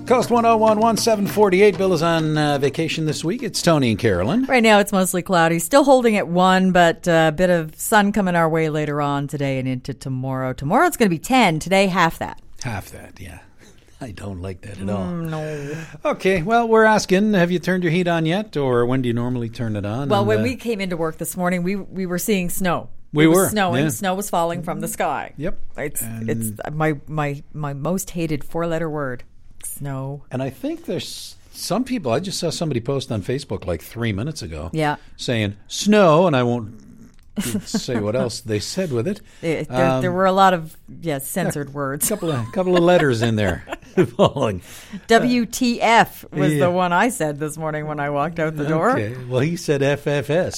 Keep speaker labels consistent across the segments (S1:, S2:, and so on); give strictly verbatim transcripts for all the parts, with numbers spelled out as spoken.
S1: Coast one oh one one, seven forty-eight. Bill is on uh, vacation this week. It's Tony and Carolyn.
S2: Right now it's mostly cloudy. Still holding at one, but a bit of sun coming our way later on today and into tomorrow. Tomorrow it's going to be ten. Today, half that.
S1: Half that, yeah. I don't like that at all.
S2: Mm, no.
S1: Okay, well, we're asking, have you turned your heat on yet, or when do you normally turn it on?
S2: Well,
S1: and,
S2: when
S1: uh,
S2: we came into work this morning, we we were seeing snow.
S1: We
S2: it was
S1: were
S2: snowing.
S1: yeah.
S2: Snow was falling from the sky.
S1: Yep.
S2: It's
S1: and,
S2: it's my my my most hated four-letter word. Snow.
S1: And I think there's some people, I just saw somebody post on Facebook like three minutes ago.
S2: Yeah.
S1: Saying snow, and I won't say what else they said with it.
S2: it there,
S1: um,
S2: there were a lot of yeah, censored
S1: a
S2: words.
S1: couple of couple of letters in there falling.
S2: W T F was
S1: yeah.
S2: the one I said this morning when I walked out the door.
S1: Okay. Well, he said F F S.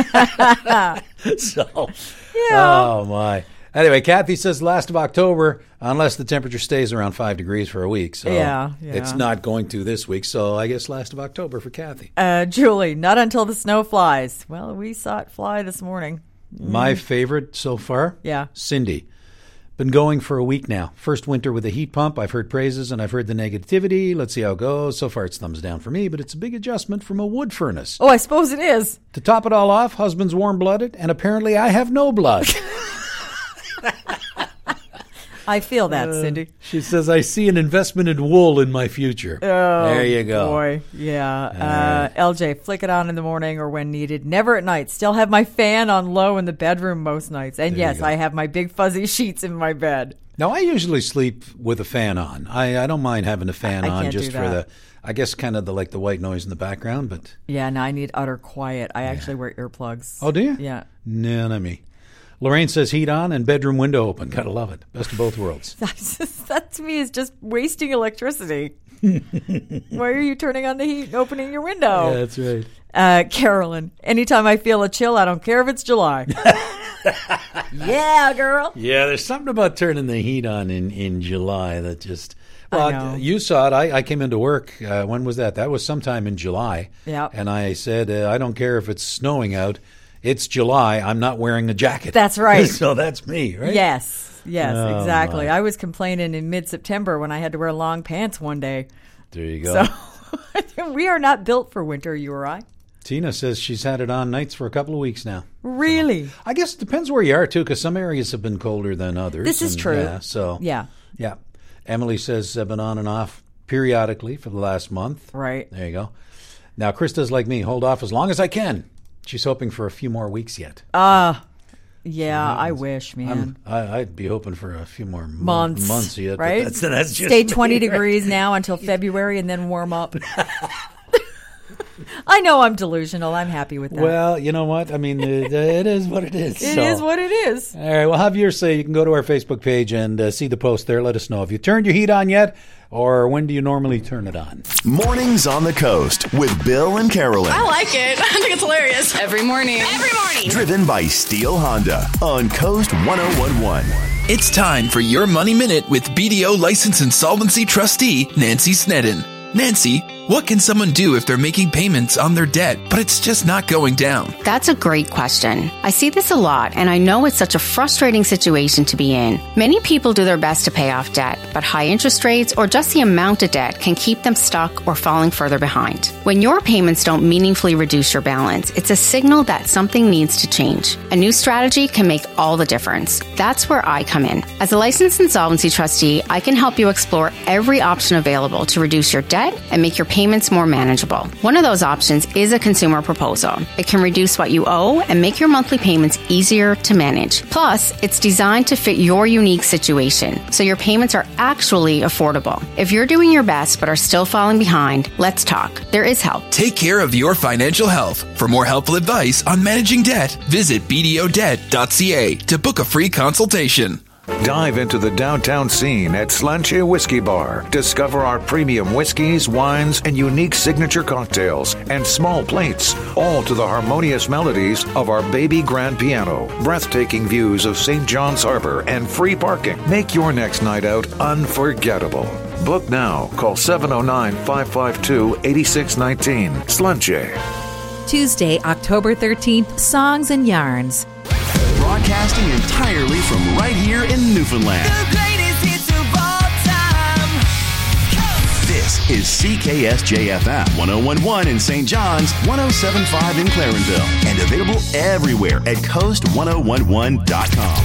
S1: So,
S2: yeah.
S1: Oh, my. Anyway, Kathy says last of October, unless the temperature stays around five degrees for a week. So
S2: yeah, yeah.
S1: It's not going to this week. So I guess last of October for Kathy.
S2: Uh, Julie, not until the snow flies. Well, we saw it fly this morning.
S1: My favorite so far?
S2: Yeah.
S1: Cindy. Been going for a week now. First winter with a heat pump. I've heard praises and I've heard the negativity. Let's see how it goes. So far it's thumbs down for me, but it's a big adjustment from a wood furnace.
S2: Oh, I suppose it is.
S1: To top it all off, husband's warm-blooded, and apparently I have no blood.
S2: I feel that,
S1: uh,
S2: Cindy.
S1: She says, I see an investment in wool in my future.
S2: Oh,
S1: there you go.
S2: Boy, yeah. Uh, L J, flick it on in the morning or when needed. Never at night. Still have my fan on low in the bedroom most nights. And
S1: There you
S2: yes,
S1: go.
S2: I have my big fuzzy sheets in my bed.
S1: Now, I usually sleep with a fan on. I, I don't mind having a fan
S2: I- I
S1: on
S2: can't
S1: just
S2: do
S1: for
S2: that.
S1: the, I guess, kind of the like the white noise in the background. But
S2: Yeah, no, I need utter quiet. I actually wear earplugs.
S1: oh, do you?
S2: Yeah.
S1: No, not me. Lorraine says heat on and bedroom window open. Gotta love it. Best of both worlds.
S2: That's just, that to me is just wasting electricity. Why are you turning on the heat and opening your window?
S1: Yeah, that's right.
S2: Uh, Carolyn, anytime I feel a chill, I don't care if it's July. Yeah, girl.
S1: Yeah, there's something about turning the heat on in, in July that just...
S2: I
S1: Well,
S2: know.
S1: you saw it. I, I came into work. Uh, when was that? That was sometime in July.
S2: Yeah.
S1: And I said, uh, I don't care if it's snowing out. It's July. I'm not wearing a jacket.
S2: That's right.
S1: So that's me, right?
S2: Yes, yes,
S1: Oh,
S2: exactly.
S1: my.
S2: I was complaining in mid-September when I had to wear long pants one day.
S1: There you go.
S2: So we are not built for winter, you or I.
S1: Tina says she's had it on nights for a couple of weeks now.
S2: Really?
S1: So, I guess it depends where you are, too, because some areas have been colder than others.
S2: This is
S1: and,
S2: true.
S1: Yeah, so,
S2: Yeah,
S1: yeah. Emily says I've been on and off periodically for the last month.
S2: right.
S1: There you go. Now, Krista's like me. Hold off as long as I can. She's hoping for a few more weeks yet.
S2: Ah, uh, yeah, I wish, man.
S1: I'm, I, I'd be hoping for a few more mo-
S2: Months,
S1: months yet. but
S2: right?
S1: That's, that's just
S2: Stay
S1: me,
S2: twenty
S1: right?
S2: degrees now until February and then warm up. I know I'm delusional. I'm happy with that.
S1: Well, you know what? I mean, it, it is what it is.
S2: It
S1: so.
S2: is what it is.
S1: All right, well, have your say. You can go to our Facebook page and uh, see the post there. Let us know. Have you turned your heat on yet? Or when do you normally turn it on?
S3: Mornings on the Coast with Bill and Carolyn.
S4: I like it. I think it's hilarious. Every morning. Every morning.
S3: Driven by Steel Honda on Coast one oh one one.
S5: It's time for your Money Minute with B D O License Insolvency Trustee Nancy Snedden. Nancy, what can someone do if they're making payments on their debt, but it's just not going down?
S6: That's a great question. I see this a lot, and I know it's such a frustrating situation to be in. Many people do their best to pay off debt, but high interest rates or just the amount of debt can keep them stuck or falling further behind. When your payments don't meaningfully reduce your balance, it's a signal that something needs to change. A new strategy can make all the difference. That's where I come in. As a licensed insolvency trustee, I can help you explore every option available to reduce your debt and make your payments more manageable. One of those options is a consumer proposal. It can reduce what you owe and make your monthly payments easier to manage. Plus, it's designed to fit your unique situation, so your payments are actually affordable. If you're doing your best but are still falling behind, let's talk. There is help.
S5: Take care of your financial health. For more helpful advice on managing debt, visit b d o debt dot c a to book a free consultation.
S7: Dive into the downtown scene at Slanche Whiskey Bar. Discover our premium whiskeys, wines, and unique signature cocktails and small plates, all to the harmonious melodies of our baby grand piano. Breathtaking views of Saint John's Harbor and free parking make your next night out unforgettable. Book now. Call seven oh nine, five five two, eight six one nine. Slanche.
S8: Tuesday, October thirteenth, Songs and Yarns.
S3: Broadcasting entirely from right here in Newfoundland.
S4: The greatest hits of all time.
S3: This This is C K S J F M one oh one point one in Saint John's, one oh seven point five in Clarenville, and available everywhere at coast ten eleven dot com.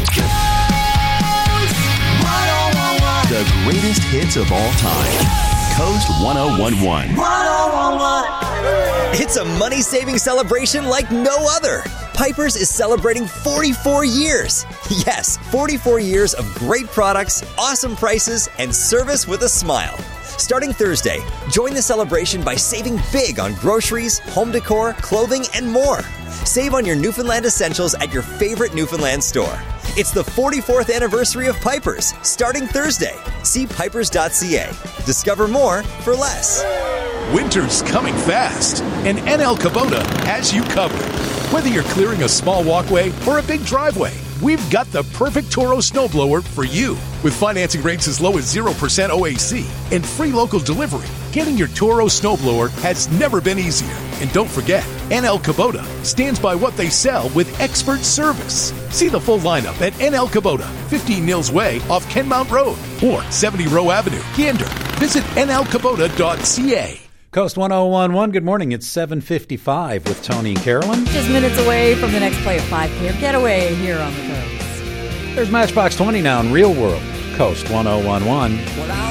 S3: The greatest hits of all time. Coast ten eleven.
S9: It's a money-saving celebration like no other. Piper's is celebrating forty-four years. Yes, forty-four years of great products, awesome prices, and service with a smile. Starting Thursday, join the celebration by saving big on groceries, home decor, clothing, and more. Save on your Newfoundland essentials at your favorite Newfoundland store. It's the forty-fourth anniversary of Piper's, starting Thursday. See pipers dot c a. Discover more for less.
S10: Winter's coming fast, and N L Kubota has you covered. Whether you're clearing a small walkway or a big driveway, we've got the perfect Toro snowblower for you. With financing rates as low as zero percent O A C and free local delivery, getting your Toro snowblower has never been easier. And don't forget, N L Kubota stands by what they sell with expert service. See the full lineup at N L Kubota, fifteen Nils Way off Kenmount Road or seventy Row Avenue, Gander. Visit N L Kubota dot c a.
S1: Coast ten eleven, good morning. It's seven fifty-five with Tony and Carolyn.
S2: Just minutes away from the next play of five p.m. Getaway here on the coast.
S1: There's Matchbox twenty now in Real World. Coast ten eleven.